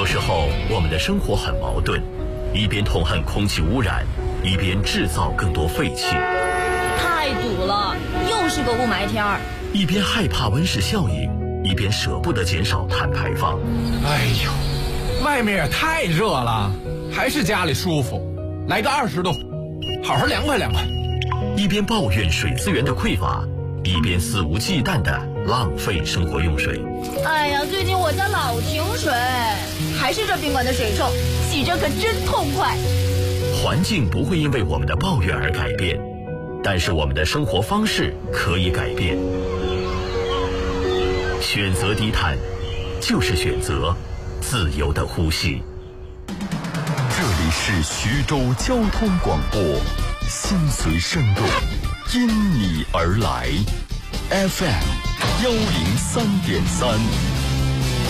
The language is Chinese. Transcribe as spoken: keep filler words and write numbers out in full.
有时候我们的生活很矛盾，一边痛恨空气污染，一边制造更多废气。 太堵了，又是个雾霾天儿。 一边害怕温室效应，一边舍不得减少碳排放。 哎呦，外面也太热了，还是家里舒服。来个二十度，好好凉快凉快。 一边抱怨水资源的匮乏，一边肆无忌惮地浪费生活用水。 哎呀，最近我家老停水，还是这宾馆的水臭，洗着可真痛快。 环境不会因为我们的抱怨而改变，但是我们的生活方式可以改变。选择低碳，就是选择自由的呼吸。 这里是徐州交通广播，心随生动，因你而来 ，F M 幺零三点三。